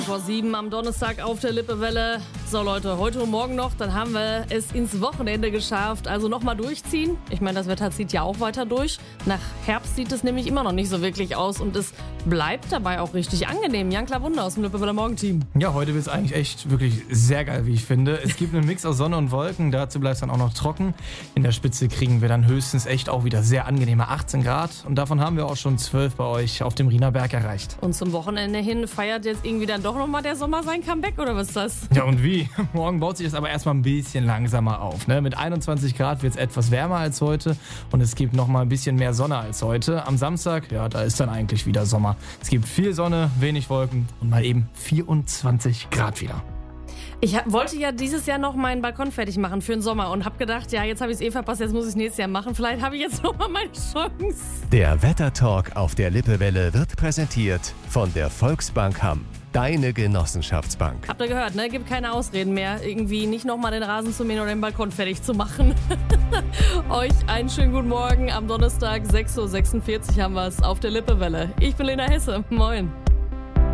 Vor 7 am Donnerstag auf der Lippewelle. So Leute, heute und morgen noch, dann haben wir es ins Wochenende geschafft. Also nochmal durchziehen. Ich meine, das Wetter zieht ja auch weiter durch. Nach Herbst sieht es nämlich immer noch nicht so wirklich aus und es bleibt dabei auch richtig angenehm. Jan Wunder aus dem Lippewelle Morgenteam. Ja, heute wird es eigentlich echt wirklich sehr geil, wie ich finde. Es gibt einen Mix aus Sonne und Wolken, dazu bleibt es dann auch noch trocken. In der Spitze kriegen wir dann höchstens echt auch wieder sehr angenehme 18 Grad. Und davon haben wir auch schon 12 bei euch auf dem Rienerberg erreicht. Und zum Wochenende hin feiert jetzt irgendwie dann doch nochmal der Sommer sein Comeback, oder was ist das? Ja, und wie? Morgen baut sich das aber erstmal ein bisschen langsamer auf. Ne? Mit 21 Grad wird es etwas wärmer als heute und es gibt nochmal ein bisschen mehr Sonne als heute. Am Samstag, ja, da ist dann eigentlich wieder Sommer. Es gibt viel Sonne, wenig Wolken und mal eben 24 Grad wieder. Ich wollte ja dieses Jahr noch meinen Balkon fertig machen für den Sommer und habe gedacht, ja, jetzt habe ich es verpasst, jetzt muss ich es nächstes Jahr machen. Vielleicht habe ich jetzt nochmal meine Chance. Der Wettertalk auf der Lippewelle wird präsentiert von der Volksbank Hamm. Deine Genossenschaftsbank. Habt ihr gehört, ne? Gibt keine Ausreden mehr, irgendwie nicht nochmal den Rasen zu mähen oder den Balkon fertig zu machen. Euch einen schönen guten Morgen. Am Donnerstag 6.46 Uhr haben wir es auf der Lippewelle. Ich bin Lena Hesse. Moin.